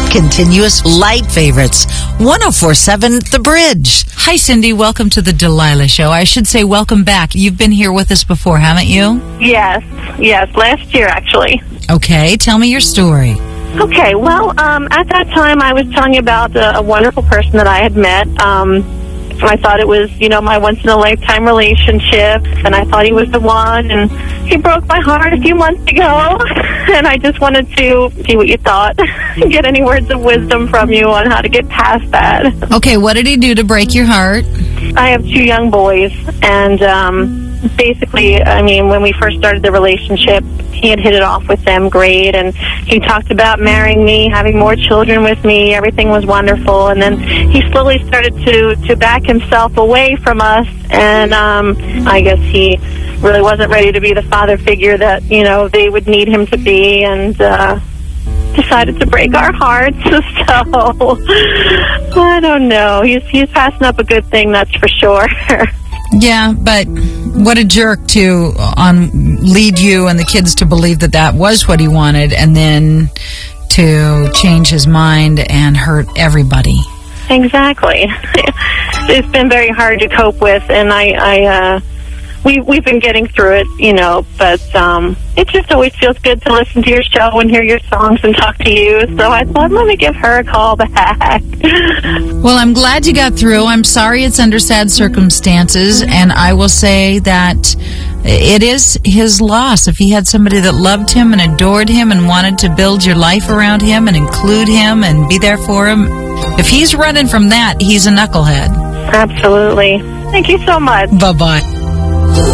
continuous light favorites. 104.7 The Bridge. Hi, Cindy. Welcome to the Delilah Show. I should say welcome back. You've been here with us before, haven't you? Yes, last year actually. Okay, tell me your story. Okay, well, at that time I was telling you about a wonderful person that I had met. I thought it was, my once-in-a-lifetime relationship, and I thought he was the one, and he broke my heart a few months ago, and I just wanted to see what you thought, get any words of wisdom from you on how to get past that. Okay, what did he do to break your heart? I have 2 young boys, and basically, when we first started the relationship, he had hit it off with them great, and he talked about marrying me, having more children with me. Everything was wonderful, and then he slowly started to back himself away from us, and I guess he really wasn't ready to be the father figure that, they would need him to be, and decided to break our hearts. So I don't know. He's passing up a good thing, that's for sure. Yeah, but what a jerk to lead you and the kids to believe that was what he wanted, and then to change his mind and hurt everybody. Exactly. It's been very hard to cope with, and we've been getting through it, but it just always feels good to listen to your show and hear your songs and talk to you. So I thought, let me give her a call back. Well, I'm glad you got through. I'm sorry it's under sad circumstances, and I will say that it is his loss. If he had somebody that loved him and adored him and wanted to build your life around him and include him and be there for him, if he's running from that, he's a knucklehead. Absolutely. Thank you so much. Bye-bye.